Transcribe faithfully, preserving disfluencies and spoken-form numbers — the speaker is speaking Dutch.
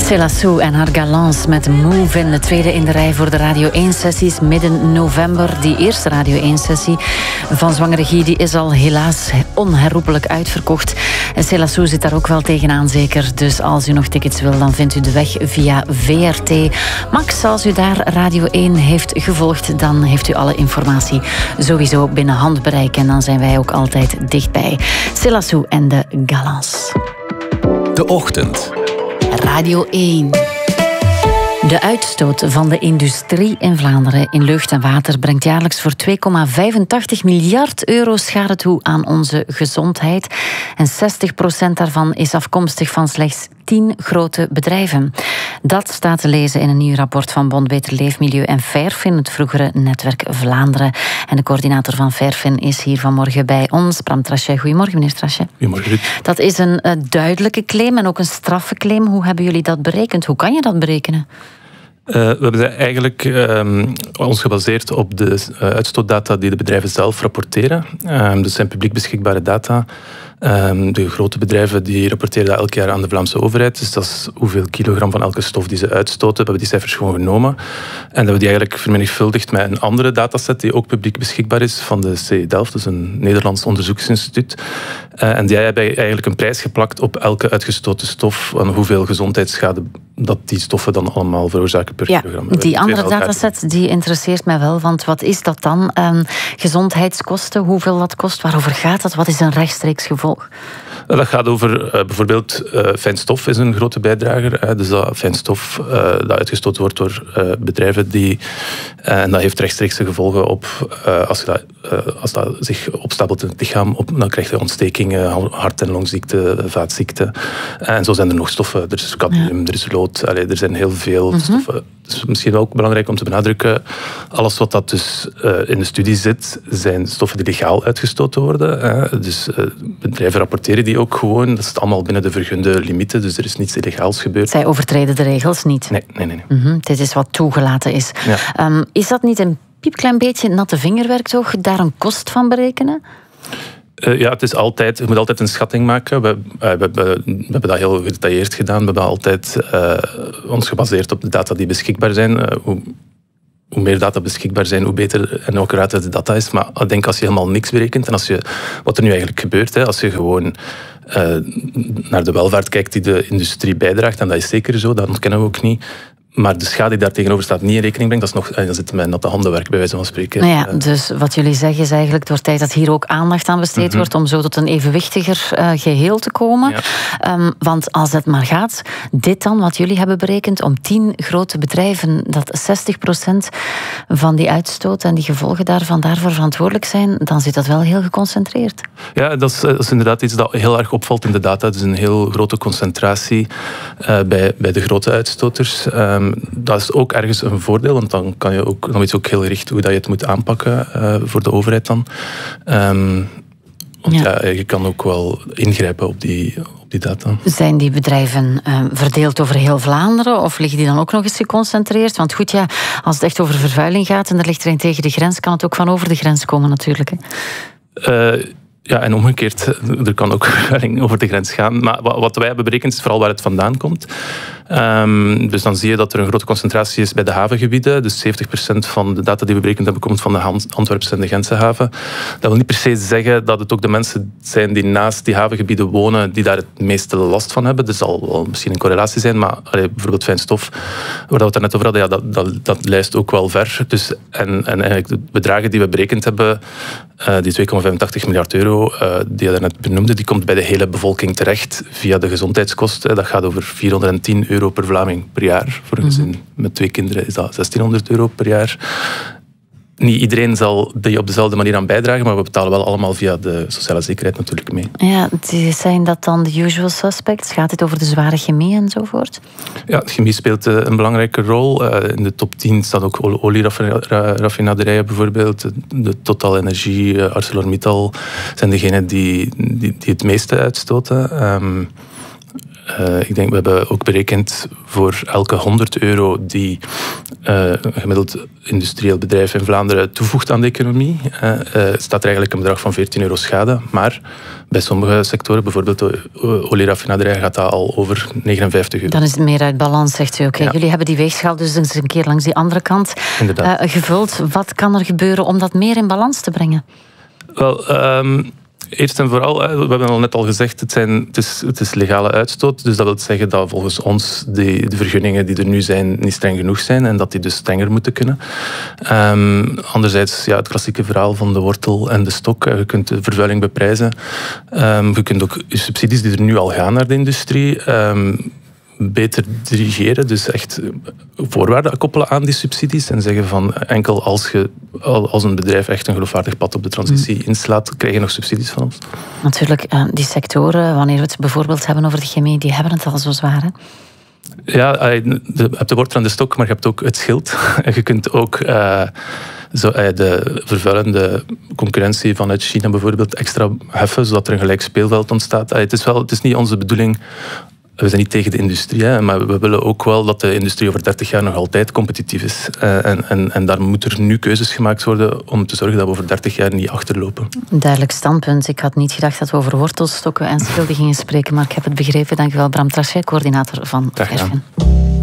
Céla Sou en haar Galance met Move in de tweede in de rij voor de Radio één-sessies midden november. Die eerste Radio één-sessie van Zwangere Guy die is al helaas onherroepelijk uitverkocht. En Céla Sou zit daar ook wel tegenaan zeker. Dus als u nog tickets wil, dan vindt u de weg via V R T. Max, als u daar Radio één heeft gevolgd, dan heeft u alle informatie sowieso binnen handbereik. En dan zijn wij ook altijd dichtbij. Céla Sou en de Galance. De Ochtend. Radio één. De uitstoot van de industrie in Vlaanderen in lucht en water brengt jaarlijks voor twee komma vijfentachtig miljard euro schade toe aan onze gezondheid. En zestig procent daarvan is afkomstig van slechts tien grote bedrijven. Dat staat te lezen in een nieuw rapport van Bond Beter Leefmilieu en Fairfin, het vroegere netwerk Vlaanderen. En de coördinator van Fairfin is hier vanmorgen bij ons, Bram Trachet. Goedemorgen, meneer Trachet. Goedemorgen, Ruud. Dat is een uh, duidelijke claim en ook een straffe claim. Hoe hebben jullie dat berekend? Hoe kan je dat berekenen? Uh, we hebben eigenlijk uh, ons gebaseerd op de uh, uitstootdata die de bedrijven zelf rapporteren. Uh, dus zijn publiek beschikbare data. Uh, de grote bedrijven die rapporteren dat elk jaar aan de Vlaamse overheid. Dus dat is hoeveel kilogram van elke stof die ze uitstoten. We hebben die cijfers gewoon genomen. En dat hebben we die eigenlijk vermenigvuldigd met een andere dataset die ook publiek beschikbaar is van de C E Delft, dus een Nederlands onderzoeksinstituut. Uh, en die hebben eigenlijk een prijs geplakt op elke uitgestoten stof en hoeveel gezondheidsschade dat die stoffen dan allemaal veroorzaken per ja, kilogram. Die andere dataset die interesseert mij wel, want wat is dat dan? Um, gezondheidskosten, hoeveel dat kost, waarover gaat dat? Wat is een rechtstreeks gevolg? Dat gaat over uh, bijvoorbeeld uh, fijnstof is een grote bijdrager. Uh, dus dat fijnstof uh, dat uitgestoten wordt door uh, bedrijven die... Uh, en dat heeft rechtstreekse gevolgen op... Uh, als, je dat, uh, als dat zich opstapelt in het lichaam, op, dan krijg je ontstekingen, hart- en longziekte, vaatziekten. Uh, en zo zijn er nog stoffen. Er is cadmium, ja. er is lood. Allee, er zijn heel veel mm-hmm. stoffen. Het is misschien ook belangrijk om te benadrukken. Alles wat dat dus uh, in de studie zit, zijn stoffen die legaal uitgestoten worden. Hè. Dus uh, bedrijven rapporteren die ook gewoon. Dat is allemaal binnen de vergunde limieten. Dus er is niets illegaals gebeurd. Zij overtreden de regels niet? Nee, nee, nee. nee. Mm-hmm. Dit is wat toegelaten is. Ja. Um, is dat niet een piepklein beetje natte vingerwerk toch? Daar een kost van berekenen? Uh, ja, het is altijd, je moet altijd een schatting maken. We, uh, we, hebben, we hebben dat heel gedetailleerd gedaan. We hebben altijd uh, ons gebaseerd op de data die beschikbaar zijn. Uh, hoe, hoe meer data beschikbaar zijn, hoe beter en accurater de data is. Maar ik denk als je helemaal niks berekent en als je, wat er nu eigenlijk gebeurt, hè, als je gewoon uh, naar de welvaart kijkt die de industrie bijdraagt, en dat is zeker zo, dat ontkennen we ook niet. Maar de schade die daar tegenover staat niet in rekening brengt, dat is nog, dan zit het met natte handenwerk, bij wijze van spreken. Nou ja, dus wat jullie zeggen is eigenlijk door tijd dat hier ook aandacht aan besteed mm-hmm. wordt om zo tot een evenwichtiger uh, geheel te komen. Ja. Um, want als het maar gaat, dit dan, wat jullie hebben berekend, om tien grote bedrijven, dat zestig procent van die uitstoot en die gevolgen daarvan daarvoor verantwoordelijk zijn, dan zit dat wel heel geconcentreerd. Ja, dat is, dat is inderdaad iets dat heel erg opvalt in de data. Het is een heel grote concentratie uh, bij, bij de grote uitstoters. Um, Dat is ook ergens een voordeel, want dan, kan je ook, dan weet je ook heel gericht hoe dat je het moet aanpakken uh, voor de overheid dan. Um, want ja. ja, je kan ook wel ingrijpen op die, op die data. Zijn die bedrijven uh, verdeeld over heel Vlaanderen of liggen die dan ook nog eens geconcentreerd? Want goed, ja, als het echt over vervuiling gaat en er ligt er een tegen de grens, kan het ook van over de grens komen natuurlijk. Hè? Uh, Ja, en omgekeerd, er kan ook vervuiling over de grens gaan. Maar wat wij hebben berekend is vooral waar het vandaan komt. Um, dus dan zie je dat er een grote concentratie is bij de havengebieden. Dus zeventig procent van de data die we berekend hebben komt van de Antwerpse en de Gentse haven. Dat wil niet per se zeggen dat het ook de mensen zijn die naast die havengebieden wonen die daar het meeste last van hebben. Er zal wel misschien een correlatie zijn, maar allee, bijvoorbeeld fijnstof, waar we het net over hadden, ja, dat, dat, dat lijst ook wel ver. Dus, en, en eigenlijk de bedragen die we berekend hebben, uh, die twee komma vijfentachtig miljard euro, Uh, die je daarnet benoemde, die komt bij de hele bevolking terecht via de gezondheidskosten. Dat gaat over vierhonderdtien euro per Vlaming per jaar. Voor een gezin met twee kinderen is dat zestienhonderd euro per jaar. Niet iedereen zal die op dezelfde manier aan bijdragen, maar we betalen wel allemaal via de sociale zekerheid natuurlijk mee. Ja, zijn dat dan de usual suspects? Gaat het over de zware chemie enzovoort? Ja, chemie speelt een belangrijke rol. In de top tien staan ook olieraffinaderijen bijvoorbeeld. De Total Energie, ArcelorMittal zijn degenen die, die, die het meeste uitstoten. Um, Uh, ik denk, we hebben ook berekend voor elke honderd euro die uh, een gemiddeld industrieel bedrijf in Vlaanderen toevoegt aan de economie, uh, uh, staat er eigenlijk een bedrag van veertien euro schade. Maar bij sommige sectoren, bijvoorbeeld de olieraffinaderij, gaat dat al over negenenvijftig euro. Dan is het meer uit balans, zegt u. Oké, okay, ja. Jullie hebben die weegschaal dus eens een keer langs die andere kant uh, gevuld. Wat kan er gebeuren om dat meer in balans te brengen? Wel, um, eerst en vooral, we hebben al net al gezegd, het, zijn, het, is, het is legale uitstoot. Dus dat wil zeggen dat volgens ons de, de vergunningen die er nu zijn niet streng genoeg zijn en dat die dus strenger moeten kunnen. Um, anderzijds, ja, het klassieke verhaal van de wortel en de stok. Je kunt de vervuiling beprijzen. Um, je kunt ook subsidies die er nu al gaan naar de industrie Um, beter dirigeren, dus echt voorwaarden koppelen aan die subsidies en zeggen van enkel als, je, als een bedrijf echt een geloofwaardig pad op de transitie mm. inslaat, krijg je nog subsidies van ons. Natuurlijk, die sectoren, wanneer we het bijvoorbeeld hebben over de chemie, die hebben het al zo zwaar, hè? Ja, je hebt de wortel en de stok, maar je hebt ook het schild. En je kunt ook uh, zo, uh, de vervuilende concurrentie vanuit China bijvoorbeeld extra heffen, zodat er een gelijk speelveld ontstaat. Uh, het is wel, het is niet onze bedoeling. We zijn niet tegen de industrie, hè, maar we willen ook wel dat de industrie over dertig jaar nog altijd competitief is. Uh, en, en, en daar moeten er nu keuzes gemaakt worden om te zorgen dat we over dertig jaar niet achterlopen. Duidelijk standpunt. Ik had niet gedacht dat we over wortelstokken en schilden gingen spreken, maar ik heb het begrepen. Dank u wel, Bram Trachet, coördinator van Verschen.